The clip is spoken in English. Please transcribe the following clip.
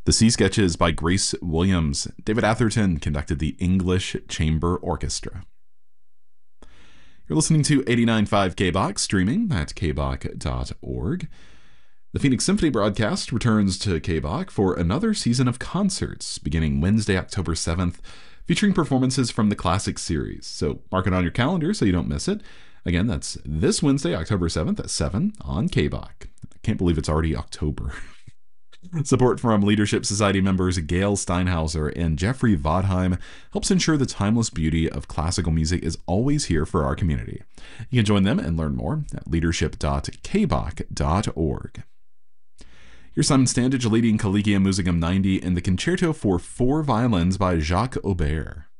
The Sea Sketches by Grace Williams. David Atherton conducted the English Chamber Orchestra. You're listening to 89.5 KBOX, streaming at kbok.org. The Phoenix Symphony broadcast returns to KBOK for another season of concerts beginning Wednesday, October 7th, featuring performances from the classic series. So mark it on your calendar so you don't miss it. Again, that's this Wednesday, October 7th at 7 on KBOK. I can't believe it's already October. Support from Leadership Society members Gail Steinhauser and Jeffrey Vodheim helps ensure the timeless beauty of classical music is always here for our community. You can join them and learn more at leadership.kbok.org. Here's Simon Standage leading Collegium Musicum 90 in the Concerto for 4 Violins by Jacques Aubert.